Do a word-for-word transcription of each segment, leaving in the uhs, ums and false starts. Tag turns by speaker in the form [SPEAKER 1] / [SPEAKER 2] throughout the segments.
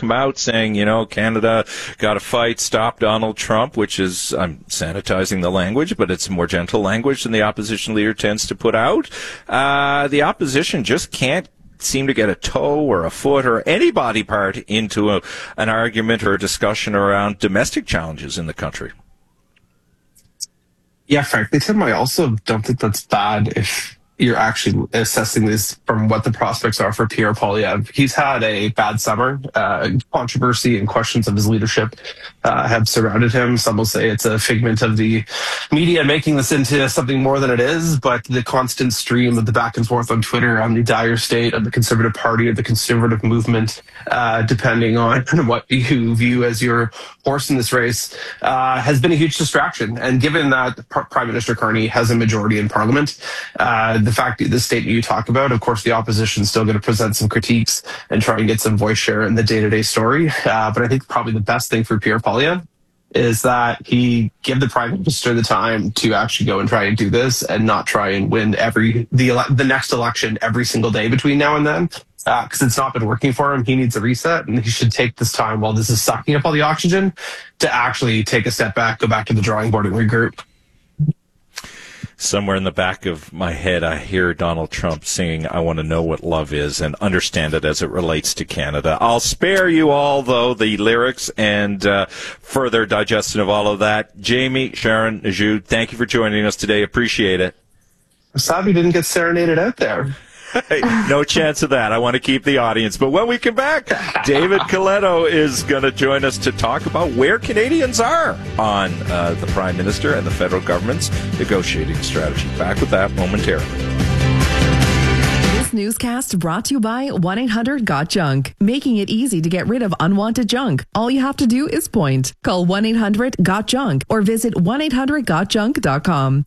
[SPEAKER 1] come out saying, you know, Canada got to fight, stop Donald Trump, which is, I'm sanitizing the language, but it's more gentle language than the opposition leader tends to put out. Uh, the opposition just can't seem to get a toe or a foot or any body part into a, an argument or a discussion around domestic challenges in the country.
[SPEAKER 2] Yeah, frankly, Tim, I also don't think that's bad if you're actually assessing this from what the prospects are for Pierre Poilievre. He's had a bad summer. Uh, controversy and questions of his leadership uh, have surrounded him. Some will say it's a figment of the media making this into something more than it is, but the constant stream of the back and forth on Twitter on the dire state of the Conservative Party, of the conservative movement, uh, depending on what you view as your horse in this race, uh, has been a huge distraction. And given that P- Prime Minister Carney has a majority in Parliament, uh, the fact that the statement you talk about, of course, the opposition is still going to present some critiques and try and get some voice share in the day-to-day story. Uh, but I think probably the best thing for Pierre Poilievre is that he give the Prime Minister the time to actually go and try and do this and not try and win every the ele- the next election every single day between now and then. Because uh, it's not been working for him. He needs a reset, and he should take this time while this is sucking up all the oxygen to actually take a step back, go back to the drawing board and regroup.
[SPEAKER 1] Somewhere in the back of my head, I hear Donald Trump singing, I want to know what love is and understand it as it relates to Canada. I'll spare you all, though, the lyrics and uh, further digestion of all of that. Jamie, Sharon, Najud, thank you for joining us today. Appreciate it.
[SPEAKER 2] I'm sad we didn't get serenaded out there.
[SPEAKER 1] Hey, no chance of that. I want to keep the audience. But when we come back, David Coletto is going to join us to talk about where Canadians are on uh, the Prime Minister and the federal government's negotiating strategy. Back with that momentarily.
[SPEAKER 3] This newscast brought to you by one eight hundred got junk, making it easy to get rid of unwanted junk. All you have to do is point. Call one eight hundred got junk or visit one eight hundred got junk dot com.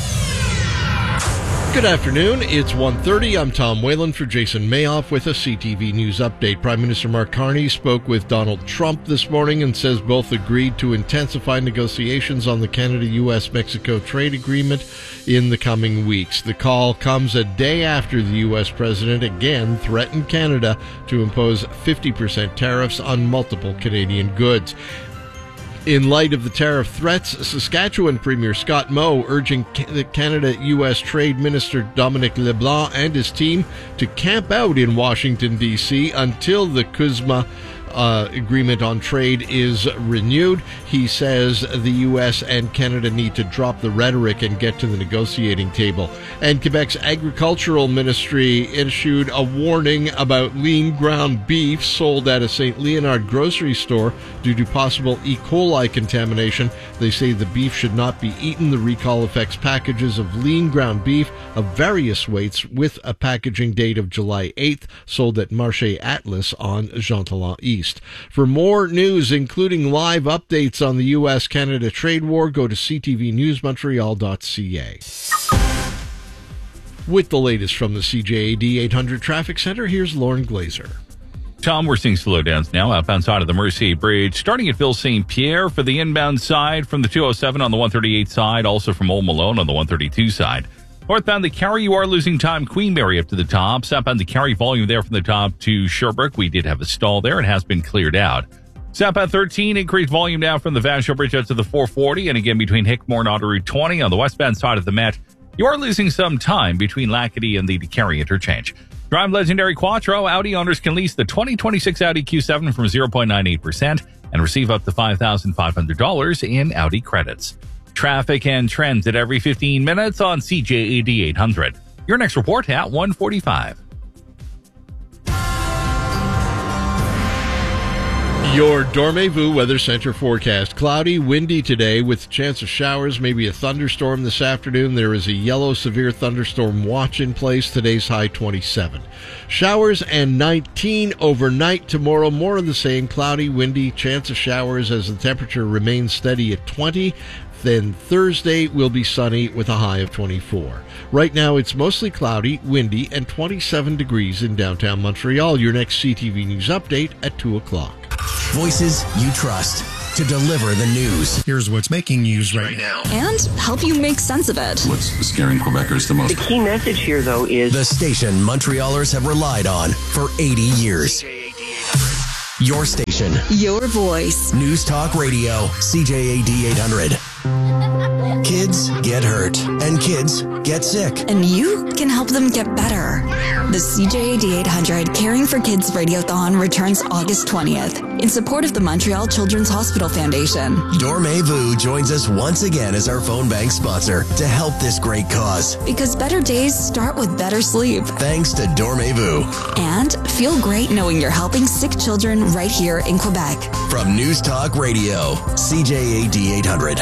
[SPEAKER 4] Good afternoon. It's one thirty. I'm Tom Whalen for Jason Mayoff with a C T V News update. Prime Minister Mark Carney spoke with Donald Trump this morning and says both agreed to intensify negotiations on the Canada-U S Mexico trade agreement in the coming weeks. The call comes a day after the U S president again threatened Canada to impose fifty percent tariffs on multiple Canadian goods. In light of the tariff threats, Saskatchewan Premier Scott Moe urging the Canada-U S Trade Minister Dominic LeBlanc and his team to camp out in Washington, D C until the CUSMA Uh, agreement on trade is renewed. He says the U S and Canada need to drop the rhetoric and get to the negotiating table. And Quebec's agricultural ministry issued a warning about lean ground beef sold at a Saint Leonard grocery store due to possible E. coli contamination. They say the beef should not be eaten. The recall affects packages of lean ground beef of various weights with a packaging date of July eighth, sold at Marché Atlas on Jean Talon East. For more news, including live updates on the U S Canada trade war, go to c t v news montreal dot c a. With the latest from the C J A D eight hundred Traffic Center, here's Lauren Glazer.
[SPEAKER 5] Tom, we're seeing slowdowns now outbound side of the Mercier Bridge, starting at Ville Saint Pierre for the inbound side, from the two oh seven on the one thirty-eight side, also from Old Malone on the one thirty-two side. Northbound the Carry, you are losing time. Queenberry up to the top. Southbound the Carry, volume there from the top to Sherbrooke. We did have a stall there. It has been cleared out. Southbound thirteen, increased volume now from the Vashon Bridge out to the four forty. And again, between Hickmore and Auto Route twenty on the westbound side of the Met, you are losing some time between Lackady and the Carry interchange. Drive Legendary Quattro. Audi owners can lease the twenty twenty-six Audi Q seven from zero point nine eight percent and receive up to five thousand five hundred dollars in Audi credits. Traffic and trends at every fifteen minutes on C J A D eight hundred. Your next report at one forty-five.
[SPEAKER 4] Your Dormez-vous Weather Center forecast. Cloudy, windy today with a chance of showers, maybe a thunderstorm this afternoon. There is a yellow severe thunderstorm watch in place. Today's high twenty-seven. Showers and nineteen overnight tomorrow. More of the same. Cloudy, windy, chance of showers as the temperature remains steady at twenty. Then Thursday will be sunny with a high of twenty-four. Right now it's mostly cloudy, windy, and twenty-seven degrees in downtown Montreal. Your next C T V News update at two o'clock.
[SPEAKER 6] Voices you trust to deliver the news.
[SPEAKER 7] Here's what's making news right now.
[SPEAKER 8] And help you make sense of it.
[SPEAKER 9] What's scaring Quebecers the most?
[SPEAKER 10] The key message here, though, is
[SPEAKER 6] the station Montrealers have relied on for eighty years. Your station.
[SPEAKER 8] Your voice.
[SPEAKER 6] News Talk Radio, C J A D eight hundred. Kids get hurt and kids get sick.
[SPEAKER 8] And you can help them get better. The C J A D eight hundred Caring for Kids Radiothon returns August twentieth in support of the Montreal Children's Hospital Foundation.
[SPEAKER 6] Dormez-vous joins us once again as our phone bank sponsor to help this great cause.
[SPEAKER 8] Because better days start with better sleep.
[SPEAKER 6] Thanks to Dormez-vous.
[SPEAKER 8] And feel great knowing you're helping sick children right here in Quebec.
[SPEAKER 6] From News Talk Radio, C J A D eight hundred.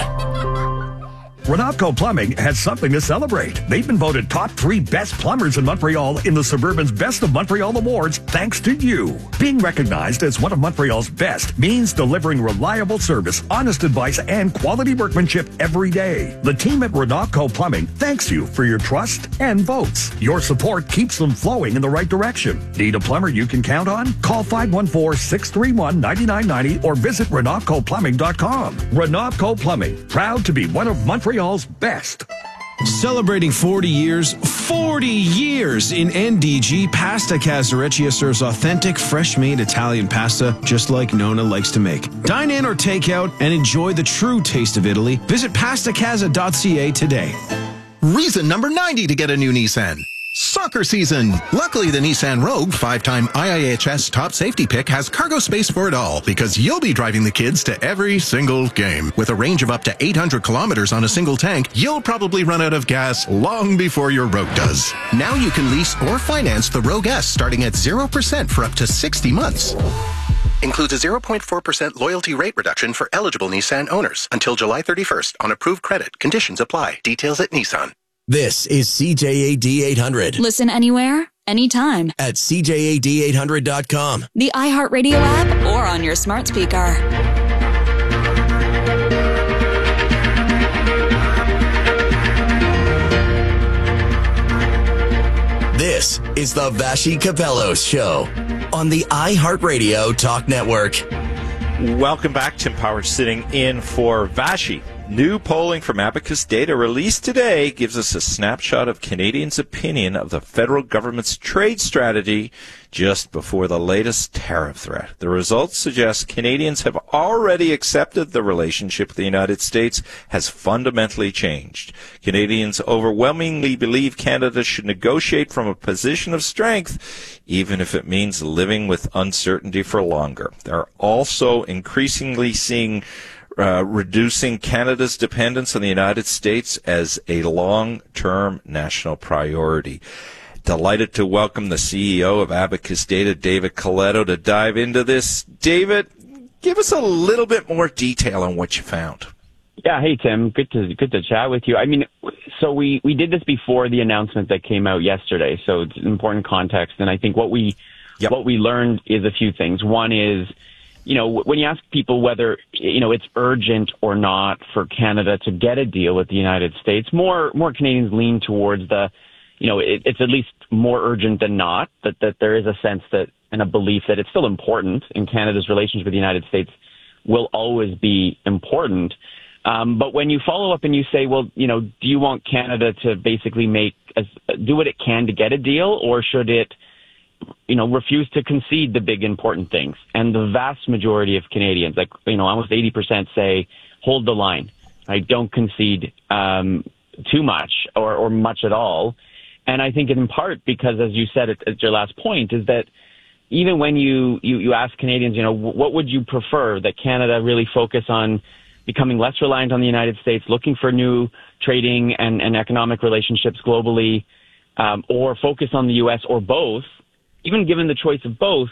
[SPEAKER 9] Renatco Plumbing has something to celebrate. They've been voted top three best plumbers in Montreal in the Suburban's Best of Montreal Awards thanks to you. Being recognized as one of Montreal's best means delivering reliable service, honest advice, and quality workmanship every day. The team at Renatco Plumbing thanks you for your trust and votes. Your support keeps them flowing in the right direction. Need a plumber you can count on? Call five one four, six three one, nine nine nine zero or visit renatco plumbing dot com. Renatco Plumbing, proud to be one of Montreal's Montreal's best.
[SPEAKER 10] Celebrating forty years, forty years in N D G, Pasta Casareccia serves authentic, fresh-made Italian pasta just like Nona likes to make. Dine in or take out and enjoy the true taste of Italy. Visit pasta casa dot c a today.
[SPEAKER 11] Reason number ninety to get a new Nissan. Soccer season. Luckily, the Nissan Rogue, five-time I I H S top safety pick, has cargo space for it all because you'll be driving the kids to every single game. With a range of up to eight hundred kilometers on a single tank, you'll probably run out of gas long before your Rogue does. Now you can lease or finance the Rogue S starting at zero percent for up to sixty months. Includes a zero point four percent loyalty rate reduction for eligible Nissan owners until July thirty-first on approved credit. Conditions apply. Details at Nissan.
[SPEAKER 6] This is C J A D eight hundred.
[SPEAKER 8] Listen anywhere, anytime.
[SPEAKER 6] At C J A D eight hundred dot com.
[SPEAKER 8] The iHeartRadio app or on your smart speaker.
[SPEAKER 6] This is the Vashi Capellos Show on the iHeartRadio Talk Network.
[SPEAKER 1] Welcome back. Tim Powers sitting in for Vashi. New polling from Abacus Data released today gives us a snapshot of Canadians' opinion of the federal government's trade strategy just before the latest tariff threat. The results suggest Canadians have already accepted the relationship with the United States has fundamentally changed. Canadians overwhelmingly believe Canada should negotiate from a position of strength, even if it means living with uncertainty for longer. They're also increasingly seeing Uh, reducing Canada's dependence on the United States as a long-term national priority. Delighted to welcome the C E O of Abacus Data, David Coletto, to dive into this. David, give us a little bit more detail on what you found.
[SPEAKER 12] Yeah, hey Tim, good to good to chat with you. I mean, so we we did this before the announcement that came out yesterday, so it's an important context. And I think what we yep. what we learned is a few things. One is, you know, when you ask people whether, you know, it's urgent or not for Canada to get a deal with the United States, more more Canadians lean towards the, you know, it, it's at least more urgent than not, that, that there is a sense that and a belief that it's still important in Canada's relationship with the United States will always be important. Um, but when you follow up and you say, well, you know, do you want Canada to basically make, as, do what it can to get a deal, or should it, you know, refuse to concede the big important things? And the vast majority of Canadians, like, you know, almost eighty percent say, hold the line. I right? Don't concede um, too much or, or much at all. And I think in part because, as you said at, at your last point, is that even when you, you, you ask Canadians, you know, what would you prefer, that Canada really focus on becoming less reliant on the United States, looking for new trading and, and economic relationships globally, um, or focus on the U S, or both? Even given the choice of both,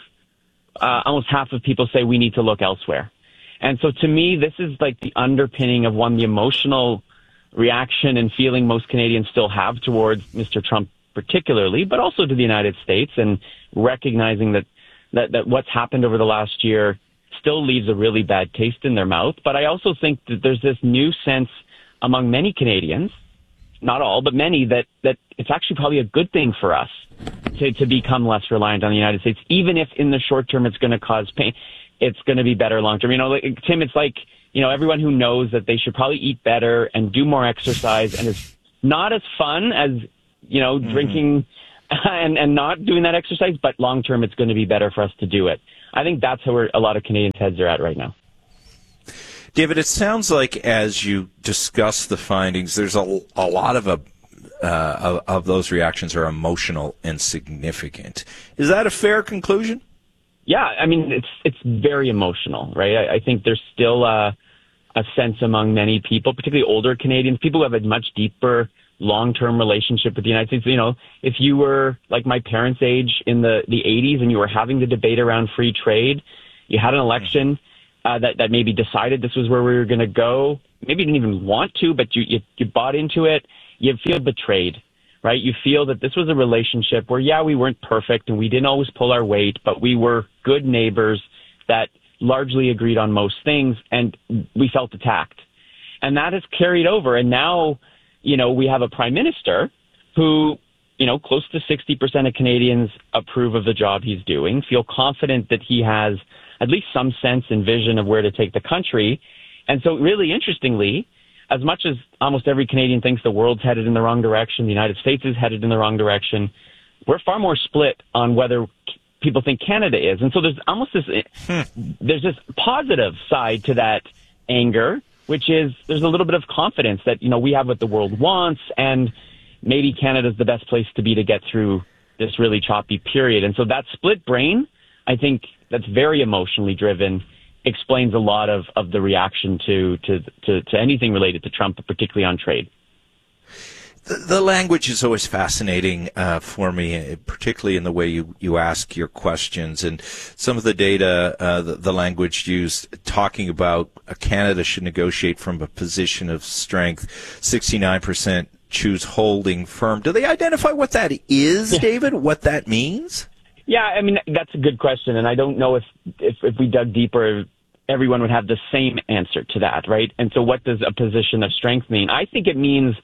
[SPEAKER 12] uh, almost half of people say we need to look elsewhere. And so to me, this is like the underpinning of one, the emotional reaction and feeling most Canadians still have towards Mister Trump particularly, but also to the United States, and recognizing that, that, that what's happened over the last year still leaves a really bad taste in their mouth. But I also think that there's this new sense among many Canadians, not all, but many, that, that it's actually probably a good thing for us to, to become less reliant on the United States, even if in the short term it's going to cause pain. It's going to be better long term. You know, like, Tim, it's like, you know, everyone who knows that they should probably eat better and do more exercise, and it's not as fun as, you know, mm-hmm. drinking and, and not doing that exercise, but long term it's going to be better for us to do it. I think that's where a lot of Canadians' heads are at right now.
[SPEAKER 1] David, it sounds like as you discuss the findings, there's a, a lot of a, uh, of, of those reactions are emotional and significant. Is that a fair conclusion?
[SPEAKER 12] Yeah, I mean, it's it's very emotional, right? I, I think there's still a, a sense among many people, particularly older Canadians, people who have a much deeper long-term relationship with the United States. You know, if you were like my parents' age in the, the eighties and you were having the debate around free trade, you had an election uh, that, that maybe decided this was where we were going to go. Maybe you didn't even want to, but you, you, you bought into it. You feel betrayed, right? You feel that this was a relationship where, yeah, we weren't perfect and we didn't always pull our weight, but we were good neighbors that largely agreed on most things, and we felt attacked. And that has carried over. And now, you know, we have a prime minister who, you know, close to sixty percent of Canadians approve of the job he's doing, feel confident that he has at least some sense and vision of where to take the country. And so really interestingly, as much as almost every Canadian thinks the world's headed in the wrong direction, the United States is headed in the wrong direction, we're far more split on whether people think Canada is. And so there's almost this, hmm. there's this positive side to that anger, which is there's a little bit of confidence that, you know, we have what the world wants, and maybe Canada's the best place to be to get through this really choppy period. And so that split brain, I think that's very emotionally driven, explains a lot of, of the reaction to, to, to, to anything related to Trump, particularly on trade.
[SPEAKER 1] The, the language is always fascinating uh, for me, particularly in the way you, you ask your questions. And some of the data, uh, the, the language used, talking about uh, Canada should negotiate from a position of strength, sixty-nine percent choose holding firm. Do they identify what that is, yeah. David, what that means?
[SPEAKER 12] Yeah, I mean, that's a good question. And I don't know if, if, if we dug deeper, everyone would have the same answer to that, right? And so what does a position of strength mean? I think it means,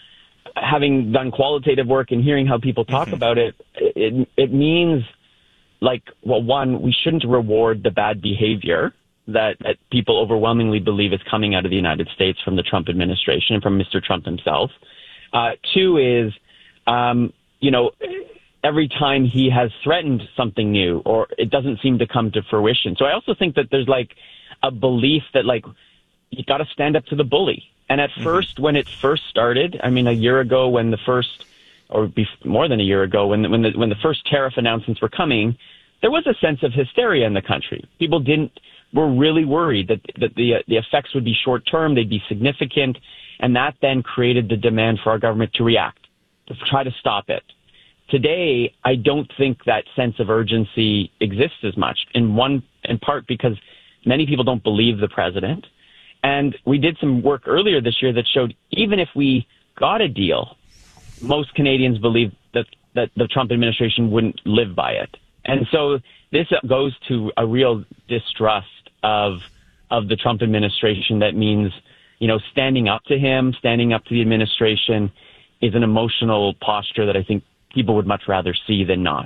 [SPEAKER 12] having done qualitative work and hearing how people talk mm-hmm. about it, it, it means, like, well, one, we shouldn't reward the bad behavior that, that people overwhelmingly believe is coming out of the United States from the Trump administration and from Mister Trump himself. Uh, two is, um, you know, every time he has threatened something new, or it doesn't seem to come to fruition. So I also think that there's, like, a belief that, like, you got to stand up to the bully. And at mm-hmm. first, when it first started, I mean, a year ago, when the first, or bef- more than a year ago, when the, when the when the first tariff announcements were coming, there was a sense of hysteria in the country. People didn't were really worried that that the uh, the effects would be short term, they'd be significant, and that then created the demand for our government to react, to try to stop it. Today, I don't think that sense of urgency exists as much. In one, in part because many people don't believe the president. And we did some work earlier this year that showed even if we got a deal, most Canadians believe that, that the Trump administration wouldn't live by it. And so this goes to a real distrust of of the Trump administration. That means, you know, standing up to him, standing up to the administration is an emotional posture that I think people would much rather see than not.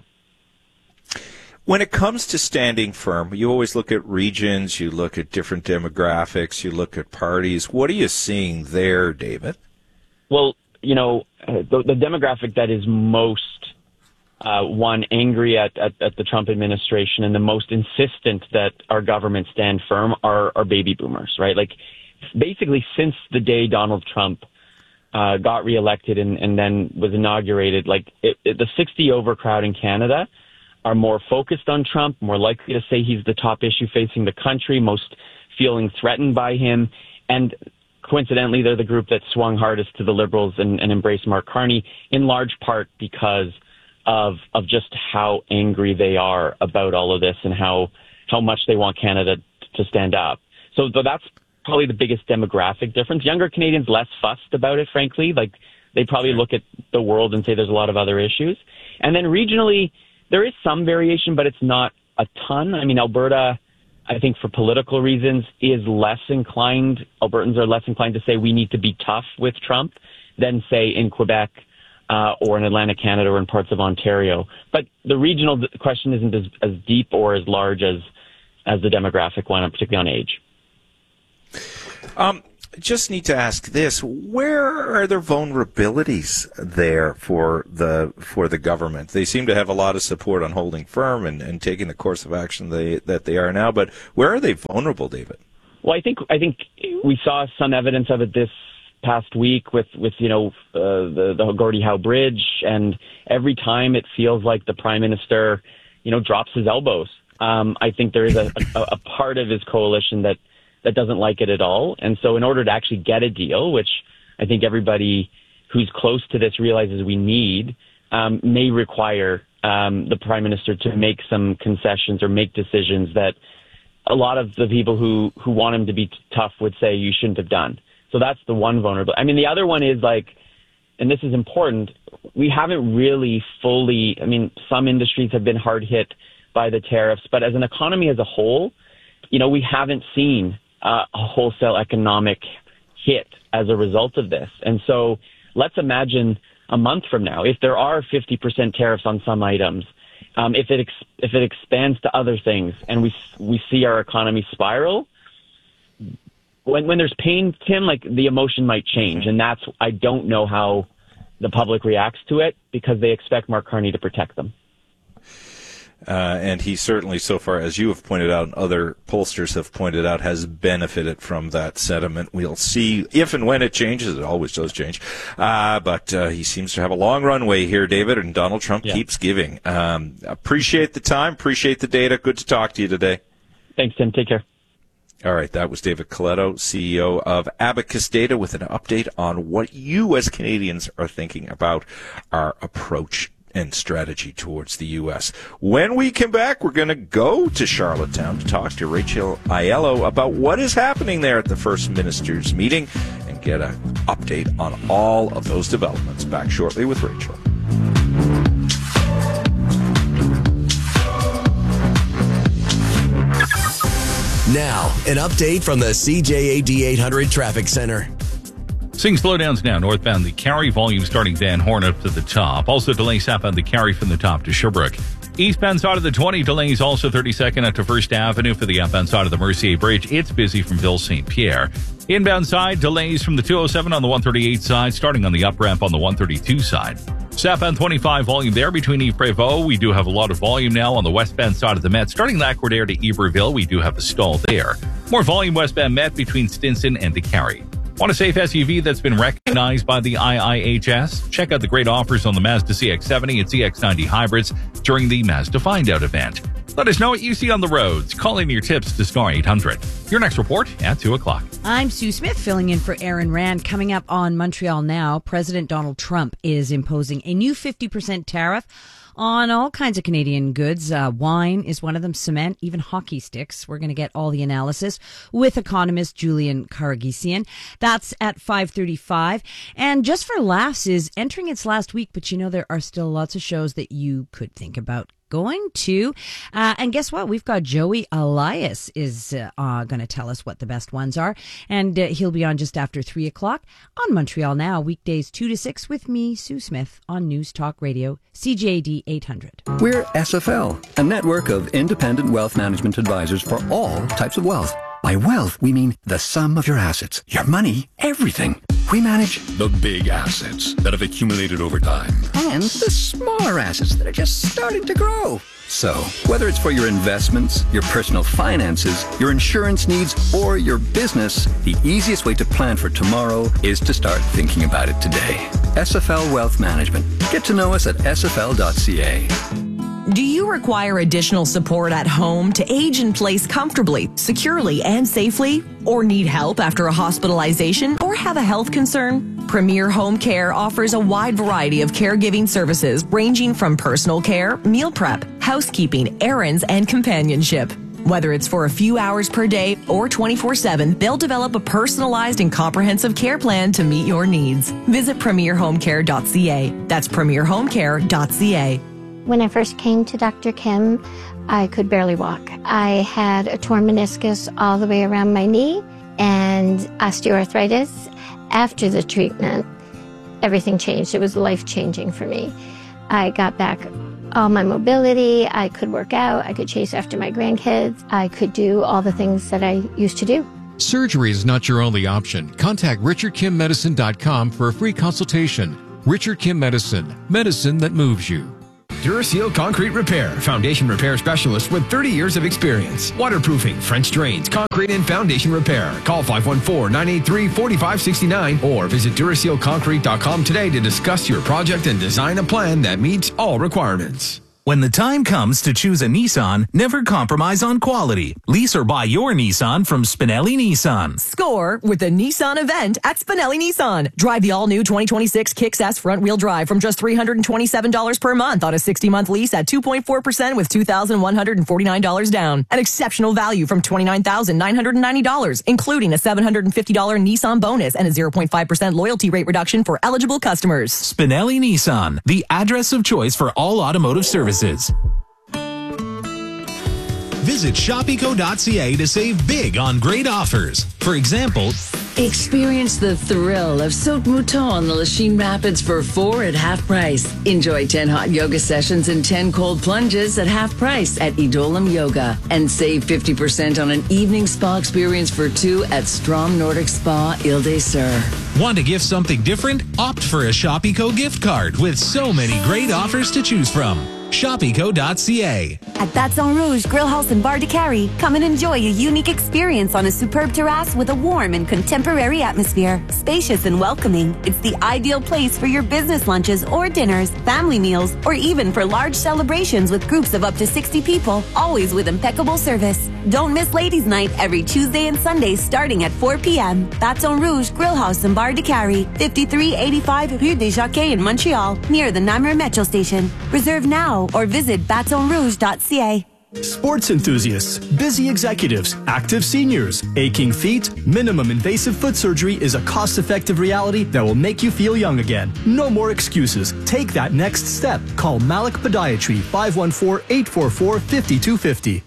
[SPEAKER 1] When it comes to standing firm, you always look at regions, you look at different demographics, you look at parties. What are you seeing there, David?
[SPEAKER 12] Well, you know, the, the demographic that is most, uh, one, angry at, at, at the Trump administration and the most insistent that our government stand firm are, are baby boomers, right? Like, basically, since the day Donald Trump uh, got reelected and, and then was inaugurated, like, it, it, the sixty over crowd in Canada are more focused on Trump, more likely to say he's the top issue facing the country, most feeling threatened by him. And coincidentally, they're the group that swung hardest to the Liberals and, and embraced Mark Carney, in large part because of of just how angry they are about all of this and how, how much they want Canada to stand up. So, so that's probably the biggest demographic difference. Younger Canadians less fussed about it, frankly. Like, they probably look at the world and say there's a lot of other issues. And then regionally, there is some variation, but it's not a ton. I mean, Alberta, I think for political reasons, is less inclined, Albertans are less inclined to say we need to be tough with Trump than, say, in Quebec uh, or in Atlantic Canada or in parts of Ontario. But the regional question isn't as, as deep or as large as, as the demographic one, particularly on age.
[SPEAKER 1] Um, just need to ask this: where are there vulnerabilities there for the for the government? They seem to have a lot of support on holding firm and, and taking the course of action they, that they are now. But where are they vulnerable, David?
[SPEAKER 12] Well, I think I think we saw some evidence of it this past week with with you know uh, the the Gordie Howe Bridge, and every time it feels like the Prime Minister, you know, drops his elbows. Um, I think there is a, a, a part of his coalition that. that doesn't like it at all. And so in order to actually get a deal, which I think everybody who's close to this realizes we need, um, may require um, the Prime Minister to make some concessions or make decisions that a lot of the people who, who want him to be t- tough would say you shouldn't have done. So that's the one vulnerable. I mean, the other one is like, and this is important, we haven't really fully, I mean, some industries have been hard hit by the tariffs, but as an economy as a whole, you know, we haven't seen Uh, a wholesale economic hit as a result of this. And so let's imagine a month from now, if there are fifty percent tariffs on some items, um, if it ex- if it expands to other things and we we see our economy spiral, when when there's pain, Tim, like the emotion might change. And that's, I don't know how the public reacts to it because they expect Mark Carney to protect them.
[SPEAKER 1] Uh, and he certainly, so far, as you have pointed out and other pollsters have pointed out, has benefited from that sentiment. We'll see if and when it changes. It always does change. Uh, but uh, he seems to have a long runway here, David, and Donald Trump yeah. keeps giving. Um, appreciate the time. Appreciate the data. Good to talk to you today.
[SPEAKER 12] Thanks, Tim. Take care.
[SPEAKER 1] All right, that was David Coletto, C E O of Abacus Data, with an update on what you as Canadians are thinking about our approach and strategy towards the U S. When we come back, we're going to go to Charlottetown to talk to Rachel Aiello about what is happening there at the First Minister's meeting and get an update on all of those developments. Back shortly with Rachel.
[SPEAKER 6] Now, an update from the C J A D eight hundred Traffic Center.
[SPEAKER 5] Seeing slowdowns now northbound the Carry, volume starting Van Horn up to the top. Also delays southbound the Carry from the top to Sherbrooke. Eastbound side of the twenty, delays also thirty-second up to First Avenue for the outbound side of the Mercier Bridge. It's busy from Ville Saint Pierre. Inbound side, delays from the two oh seven on the one thirty-eight side, starting on the up ramp on the one thirty-two side. Southbound twenty-five, volume there between Yves-Prévost. We do have a lot of volume now on the westbound side of the Met. Starting Lac-Courtière to Iberville, we do have a stall there. More volume westbound Met between Stinson and the Carry. Want a safe S U V that's been recognized by the I I H S? Check out the great offers on the Mazda C X seventy and C X ninety hybrids during the Mazda Find Out event. Let us know what you see on the roads. Call in your tips to Star eight hundred. Your next report at two o'clock.
[SPEAKER 13] I'm Sue Smith filling in for Aaron Rand. Coming up on Montreal Now, President Donald Trump is imposing a new fifty percent tariff on all kinds of Canadian goods. Uh, wine is one of them, cement, even hockey sticks. We're going to get all the analysis with economist Julian Karagisian. That's at five thirty-five. And Just for Laughs is entering its last week, but you know there are still lots of shows that you could think about going to. Uh, and guess what? We've got Joey Elias is uh, uh, going to tell us what the best ones are. And uh, he'll be on just after three o'clock on Montreal Now, weekdays two to six with me, Sue Smith, on News Talk Radio, C J A D eight hundred.
[SPEAKER 14] We're S F L, a network of independent wealth management advisors for all types of wealth. By wealth, we mean the sum of your assets, your money, everything. We manage the big assets that have accumulated over time and the smaller assets that are just starting to grow. So, whether it's for your investments, your personal finances, your insurance needs, or your business, the easiest way to plan for tomorrow is to start thinking about it today. S F L Wealth Management. Get to know us at S F L dot C A.
[SPEAKER 3] Do you require additional support at home to age in place comfortably, securely, and safely? Or need help after a hospitalization or have a health concern? Premier Home Care offers a wide variety of caregiving services ranging from personal care, meal prep, housekeeping, errands, and companionship. Whether it's for a few hours per day or twenty-four seven, they'll develop a personalized and comprehensive care plan to meet your needs. Visit premier home care dot C A. That's premier home care dot C A.
[SPEAKER 15] When I first came to Doctor Kim, I could barely walk. I had a torn meniscus all the way around my knee and osteoarthritis. After the treatment, everything changed. It was life-changing for me. I got back all my mobility. I could work out. I could chase after my grandkids. I could do all the things that I used to do.
[SPEAKER 16] Surgery is not your only option. Contact richard kim medicine dot com for a free consultation. Richard Kim Medicine. Medicine that moves you.
[SPEAKER 17] Duraseal Concrete Repair, foundation repair specialist with thirty years of experience. Waterproofing, French drains, concrete and foundation repair. Call five one four, nine eight three, four five six nine or visit duraseal concrete dot com today to discuss your project and design a plan that meets all requirements.
[SPEAKER 18] When the time comes to choose a Nissan, never compromise on quality. Lease or buy your Nissan from Spinelli Nissan.
[SPEAKER 3] Score with the Nissan event at Spinelli Nissan. Drive the all-new twenty twenty-six Kicks S front-wheel drive from just three hundred twenty-seven dollars per month on a sixty-month lease at two point four percent with two thousand one hundred forty-nine dollars down. An exceptional value from twenty-nine thousand nine hundred ninety dollars, including a seven hundred fifty dollars Nissan bonus and a zero point five percent loyalty rate reduction for eligible customers.
[SPEAKER 18] Spinelli Nissan, the address of choice for all automotive services.
[SPEAKER 6] Visit shop eco dot c a to save big on great offers. For example,
[SPEAKER 19] experience the thrill of Saut Mouton on the Lachine Rapids for four at half price. Enjoy ten hot yoga sessions and ten cold plunges at half price at Edolim Yoga. And save fifty percent on an evening spa experience for two at Strom Nordic Spa Ile des Sœurs.
[SPEAKER 6] Want to gift something different? Opt for a Shop Eco gift card with so many great offers to choose from. shop eco dot c a.
[SPEAKER 20] At Baton Rouge Grill House in Bar de Carrie, come and enjoy a unique experience on a superb terrace with a warm and contemporary atmosphere. Spacious and welcoming, it's the ideal place for your business lunches or dinners, family meals, or even for large celebrations with groups of up to sixty people, always with impeccable service. Don't miss Ladies' Night every Tuesday and Sunday starting at four p.m. Baton Rouge Grill House in Bar de Carrie, fifty-three eighty-five Rue des Jacquets in Montreal, near the Namur Metro Station. Reserve now or visit baton rouge dot c a.
[SPEAKER 21] Sports enthusiasts, busy executives, active seniors, aching feet, minimum invasive foot surgery is a cost-effective reality that will make you feel young again. No more excuses. Take that next step. Call Malik Podiatry, five one four, eight four four, five two five zero.